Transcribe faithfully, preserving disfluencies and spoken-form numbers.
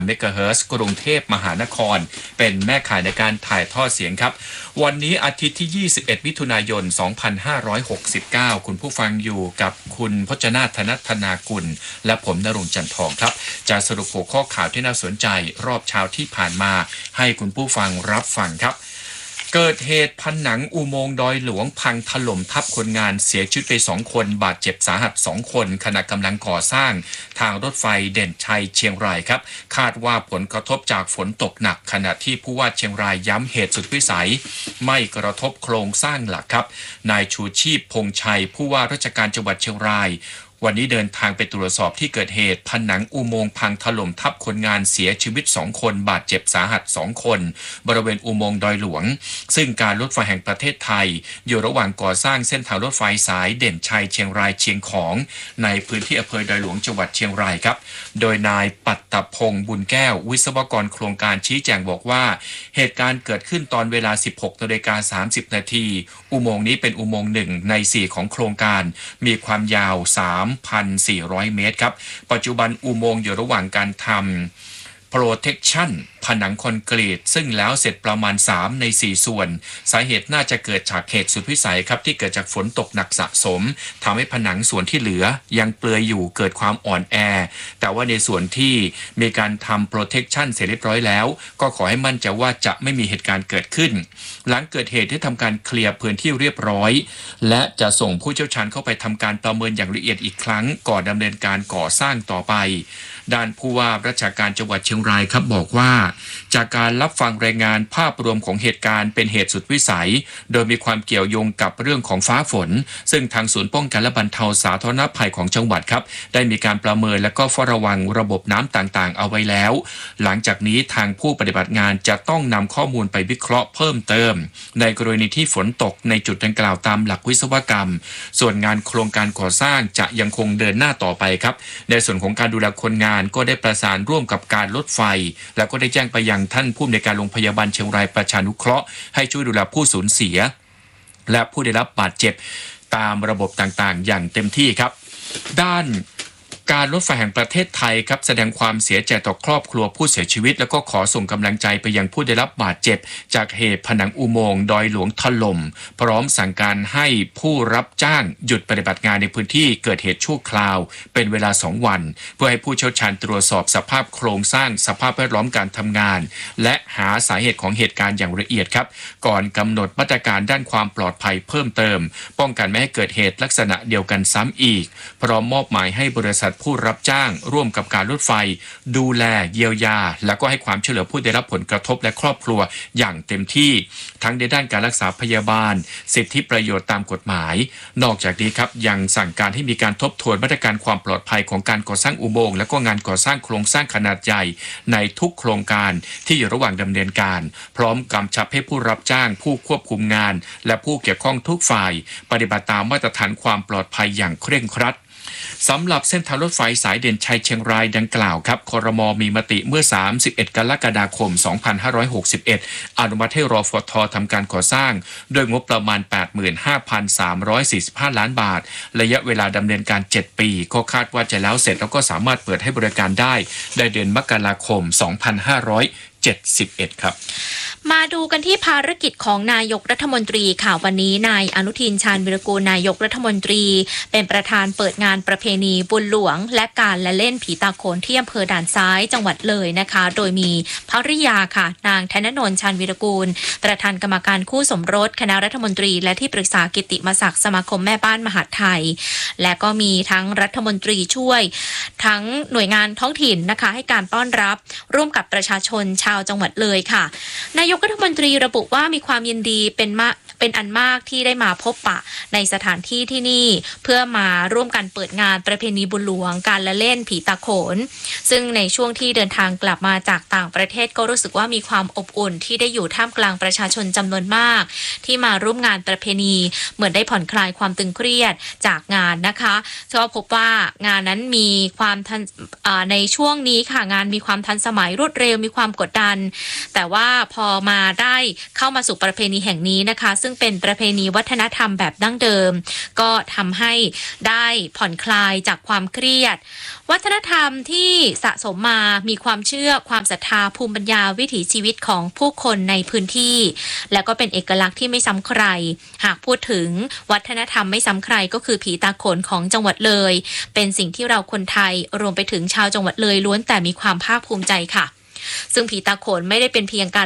เมกะเฮิรตซ์กรุงเทพมหานครเป็นแม่ข่ายในการถ่ายทอดเสียงครับวันนี้อาทิตย์ที่ยี่สิบเอ็ดมิถุนายนสองพันห้าร้อยหกสิบเก้าคุณผู้ฟังอยู่กับคุณพจนาถ ธนธนากุลและผมณรงค์จันทองครับจะสรุปหัวข้อข่าวที่น่าสนใจรอบเช้าที่ผ่านมาให้คุณผู้ฟังรับฟังครับเกิดเหตุผนังอุโมงค์ดอยหลวงพังถล่มทับคนงานเสียชีวิตไปสองคนบาดเจ็บสาหัสสองคนขณะกำลังก่อสร้างทางรถไฟเด่นชัยเชียงรายครับคาดว่าผลกระทบจากฝนตกหนักขณะที่ผู้ว่าเชียงรายย้ำเหตุสุดวิสัยไม่กระทบโครงสร้างหลักครับนายชูชีพพงษ์ชัยผู้ว่าราชการจังหวัดเชียงรายวันนี้เดินทางไปตรวจสอบที่เกิดเหตุผนังอุโมงค์พังถล่มทับคนงานเสียชีวิตสองคนบาดเจ็บสาหัสสองคนบริเวณอุโมงค์ดอยหลวงซึ่งการรถไฟแห่งประเทศไทยอยู่ระหว่างก่อสร้างเส้นทางรถไฟสายเด่นชัยเชียงรายเชียงของในพื้นที่อำเภอดอยหลวงจังหวัดเชียงรายครับโดยนายปัตตพงษ์บุญแก้ววิศวกรโครงการชี้แจงบอกว่าเหตุการณ์เกิดขึ้นตอนเวลา สิบหกนาฬิกาสามสิบนาทีอุโมงค์นี้เป็นอุโมงค์หนึ่งในสี่ของโครงการมีความยาว สามพันสี่ร้อย เมตรครับปัจจุบันอุโมงค์อยู่ระหว่างการทำ protection ผนังคอนกรีตซึ่งแล้วเสร็จประมาณสามในสี่ส่วนสาเหตุน่าจะเกิดจากเหตุสุดวิสัยครับที่เกิดจากฝนตกหนักสะสมทำให้ผนังส่วนที่เหลือยังเปลือยอยู่เกิดความอ่อนแอแต่ว่าในส่วนที่มีการทำ protection เสร็จเรียบร้อยแล้วก็ขอให้มั่นใจว่าจะไม่มีเหตุการณ์เกิดขึ้นหลังเกิดเหตุได้ทำการเคลียร์พื้นที่เรียบร้อยและจะส่งผู้เชี่ยวชาญเข้าไปทำการประเมินอย่างละเอียดอีกครั้งก่อนดำเนินการก่อสร้างต่อไปด้านผู้ว่าราชการจังหวัดเชียงรายครับบอกว่าจากการรับฟังรายงานภาพรวมของเหตุการณ์เป็นเหตุสุดวิสัยโดยมีความเกี่ยวโยงกับเรื่องของฟ้าฝนซึ่งทางศูนย์ป้องกันและบรรเทาสาธารณภัยของจังหวัดครับได้มีการประเมินและก็เฝ้าระวังระบบน้ำต่างๆเอาไว้แล้วหลังจากนี้ทางผู้ปฏิบัติงานจะต้องนำข้อมูลไปวิเคราะห์เพิ่มเติมในกรณีที่ฝนตกในจุดดังกล่าวตามหลักวิศวกรรมส่วนงานโครงการก่อสร้างจะยังคงเดินหน้าต่อไปครับในส่วนของการดูแลคนงานก็ได้ประสานร่วมกับการรถไฟแล้วก็ได้แจ้งไปยังท่านผู้อำนวยการโรงพยาบาลเชียงรายประชานุเคราะห์ให้ช่วยดูแลผู้สูญเสียและผู้ได้รับบาดเจ็บตามระบบต่างๆอย่างเต็มที่ครับด้านการรถไฟแห่งประเทศไทยครับแสดงความเสียใจต่อครอบครัวผู้เสียชีวิตแล้วก็ขอส่งกำลังใจไปยังผู้ได้รับบาดเจ็บจากเหตุผนังอุโมงค์ดอยหลวงถล่มพร้อมสั่งการให้ผู้รับจ้างหยุดปฏิบัติงานในพื้นที่เกิดเหตุชั่วคราวเป็นเวลาสองวันเพื่อให้ผู้เชี่ยวชาญตรวจสอบสภาพโครงสร้างสภาพแวดล้อมการทำงานและหาสาเหตุของเหตุการณ์อย่างละเอียดครับก่อนกำหนดมาตรการด้านความปลอดภัยเพิ่มเติมป้องกันไม่ให้เกิดเหตุลักษณะเดียวกันซ้ำอีกพร้อมมอบหมายให้บริษัทผู้รับจ้างร่วมกับการรถไฟดูแลเยียวยาและก็ให้ความช่วยเหลือผู้ได้รับผลกระทบและครอบครัวอย่างเต็มที่ทั้งในด้านการรักษาพยาบาลสิทธิประโยชน์ตามกฎหมายนอกจากนี้ครับยังสั่งการให้มีการทบทวนมาตรการความปลอดภัยของการก่อสร้างอุโมงค์และก็งานก่อสร้างโครงสร้างขนาดใหญ่ในทุกโครงการที่อยู่ระหว่างดำเนินการพร้อมกำชับให้ผู้รับจ้างผู้ควบคุมงานและผู้เกี่ยวข้องทุกฝ่ายปฏิบัติตามมาตรฐานความปลอดภัยอย่างเคร่งครัดสำหรับเส้นทางรถไฟสายเด่นชัยเชียงรายดังกล่าวครับครม.มีมติเมื่อสามสิบเอ็ดกรกฎาคมสองพันห้าร้อยหกสิบเอ็ดอนุมัติให้รฟท.ทำการก่อสร้างโดยงบประมาณ แปดหมื่นห้าพันสามร้อยสี่สิบห้า ล้านบาทระยะเวลาดำเนินการเจ็ดปีก็คาดว่าจะแล้วเสร็จแล้วก็สามารถเปิดให้บริการได้ในเดือนมกราคมสองพันห้าร้อยเจ็ดสิบเอ็ดครับมาดูกันที่ภารกิจของนายกรัฐมนตรีค่ะวันนี้นายอนุทินชาญวิรากูลนายกรัฐมนตรีเป็นประธานเปิดงานประเพณีบุญหลวงและการละเล่นผีตาโขนที่อำเภอด่านซ้ายจังหวัดเลยนะคะโดยมีภริยาค่ะนางธนนนท์ชาญวิรากูลประธานกรรมการคู่สมรสคณะรัฐมนตรีและที่ปรึกษากิตติมศักดิ์สมาคมแม่บ้านมหาดไทยและก็มีทั้งรัฐมนตรีช่วยทั้งหน่วยงานท้องถิ่นนะคะให้การต้อนรับร่วมกับประชาชนชาวจังหวัดเลยค่ะนายกรัฐมนตรีระบุว่ามีความยินดีเป็นมากเป็นอันมากที่ได้มาพบปะในสถานที่ที่นี่เพื่อมาร่วมกันเปิดงานประเพณีบุญหลวงการละเล่นผีตาโขนซึ่งในช่วงที่เดินทางกลับมาจากต่างประเทศก็รู้สึกว่ามีความอบอุ่นที่ได้อยู่ท่ามกลางประชาชนจำนวนมากที่มาร่วมงานประเพณีเหมือนได้ผ่อนคลายความตึงเครียดจากงานนะคะก็พบว่างานนั้นมีความทันในช่วงนี้ค่ะงานมีความทันสมัยรวดเร็วมีความกดดันกัน แต่ว่าพอมาได้เข้ามาสู่ประเพณีแห่งนี้นะคะซึ่งเป็นประเพณีวัฒนธรรมแบบดั้งเดิมก็ทำให้ได้ผ่อนคลายจากความเครียดวัฒนธรรมที่สะสมมามีความเชื่อความศรัทธาภูมิปัญญาวิถีชีวิตของผู้คนในพื้นที่และก็เป็นเอกลักษณ์ที่ไม่ซ้ำใครหากพูดถึงวัฒนธรรมไม่ซ้ำใครก็คือผีตาโขนของจังหวัดเลยเป็นสิ่งที่เราคนไทยรวมไปถึงชาวจังหวัดเลยล้วนแต่มีความภาคภูมิใจค่ะซึ่งผีตาโขนไม่ได้เป็นเพียงการ